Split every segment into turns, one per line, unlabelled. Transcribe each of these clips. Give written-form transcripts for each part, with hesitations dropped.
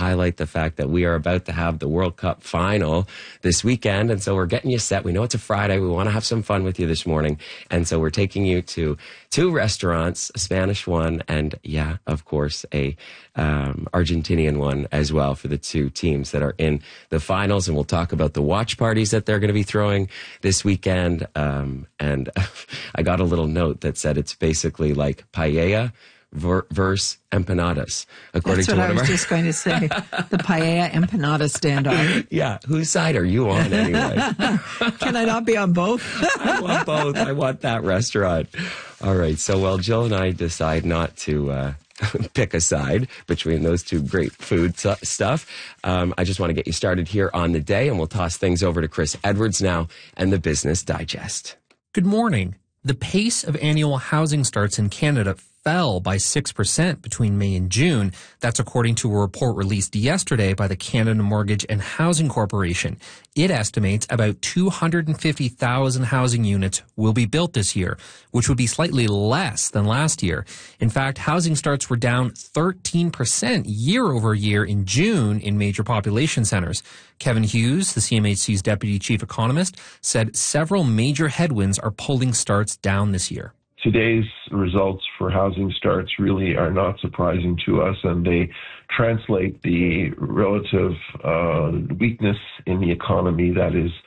highlight the fact that we are about to have the World Cup final this weekend. And so we're getting you set. We know it's a Friday. We want to have some fun with you this morning. And so we're taking you to two restaurants, a Spanish one and, yeah, of course, a Argentinian one as well for the two teams that are in the finals. And we'll talk about the watch parties that they're going to be throwing this weekend. And I got a little note that said it's basically like paella versus empanadas.
That's what I was just going to say. The paella empanada standoff.
Yeah. Whose side are you on anyway?
Can I not be on both?
I want both. I want that restaurant. All right. So while Jill and I decide not to pick a side between those two great food stuff, I just want to get you started here on the day, and we'll toss things over to Chris Edwards now and the Business Digest.
Good morning. The pace of annual housing starts in Canada fell by 6% between May and June. That's according to a report released yesterday by the Canada Mortgage and Housing Corporation. It estimates about 250,000 housing units will be built this year, which would be slightly less than last year. In fact, housing starts were down 13% year over year in June in major population centers. Kevin Hughes, the CMHC's deputy chief economist, said several major headwinds are pulling starts down this year.
Today's results for housing starts really are not surprising to us, and they translate the relative weakness in the economy that is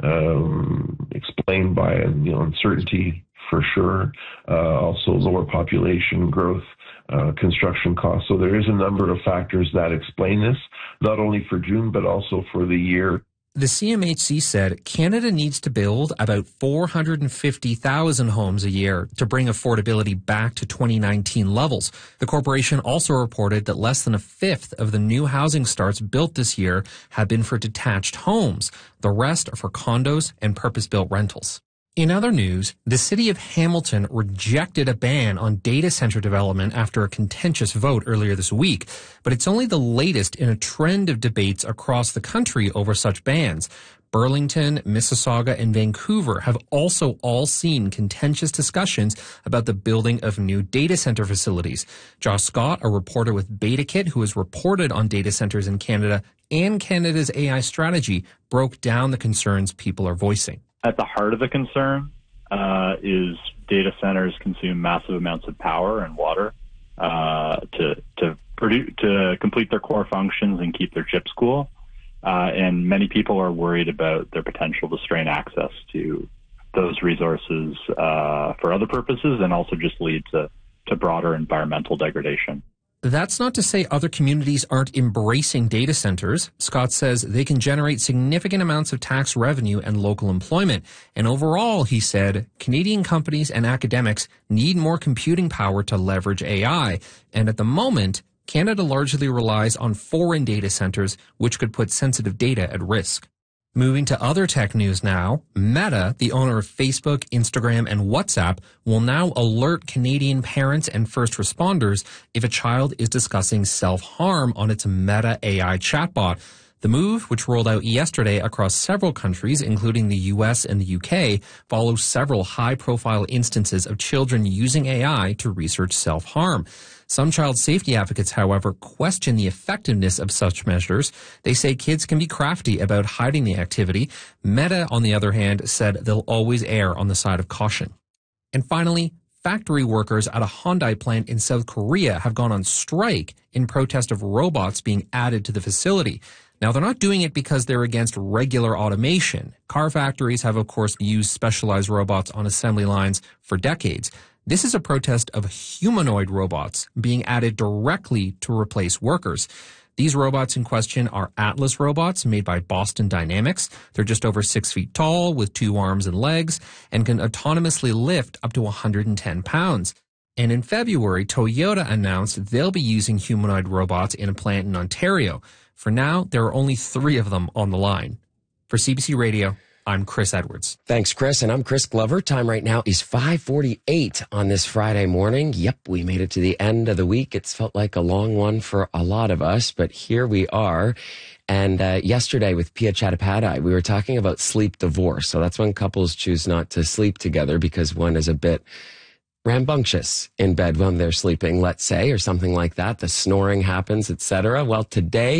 explained by uncertainty for sure, also lower population growth, construction costs. So there is a number of factors that explain this, not only for June, but also for the year.
The CMHC said Canada needs to build about 450,000 homes a year to bring affordability back to 2019 levels. The corporation also reported that less than a fifth of the new housing starts built this year have been for detached homes. The rest are for condos and purpose-built rentals. In other news, the city of Hamilton rejected a ban on data center development after a contentious vote earlier this week, but it's only the latest in a trend of debates across the country over such bans. Burlington, Mississauga, and Vancouver have also all seen contentious discussions about the building of new data center facilities. Josh Scott, a reporter with BetaKit who has reported on data centers in Canada and Canada's AI strategy, broke down the concerns people are voicing.
At the heart of the concern is data centers consume massive amounts of power and water to complete their core functions and keep their chips cool. And many people are worried about their potential to strain access to those resources for other purposes, and also just lead to broader environmental degradation.
That's not to say other communities aren't embracing data centers. Scott says they can generate significant amounts of tax revenue and local employment. And overall, he said, Canadian companies and academics need more computing power to leverage AI. And at the moment, Canada largely relies on foreign data centers, which could put sensitive data at risk. Moving to other tech news now, Meta, the owner of Facebook, Instagram, and WhatsApp, will now alert Canadian parents and first responders if a child is discussing self-harm on its Meta AI chatbot. The move, which rolled out yesterday across several countries, including the US and the UK, follows several high-profile instances of children using AI to research self-harm. Some child safety advocates, however, question the effectiveness of such measures. They say kids can be crafty about hiding the activity. Meta, on the other hand, said they'll always err on the side of caution. And finally, factory workers at a Hyundai plant in South Korea have gone on strike in protest of robots being added to the facility. Now, they're not doing it because they're against regular automation. Car factories have, of course, used specialized robots on assembly lines for decades. This is a protest of humanoid robots being added directly to replace workers. These robots in question are Atlas robots made by Boston Dynamics. They're just over 6 feet tall with 2 arms and legs and can autonomously lift up to 110 pounds. And in February, Toyota announced they'll be using humanoid robots in a plant in Ontario. For now, there are only 3 of them on the line. For CBC Radio, I'm Chris Edwards.
Thanks, Chris. And I'm Chris Glover. Time right now is 5:48 on this Friday morning. Yep, we made it to the end of the week. It's felt like a long one for a lot of us, but here we are. And yesterday with Pia Chattopadhyay, we were talking about sleep divorce. So that's when couples choose not to sleep together because one is a bit rambunctious in bed when they're sleeping, let's say, or something like that. The snoring happens, etc. Well, today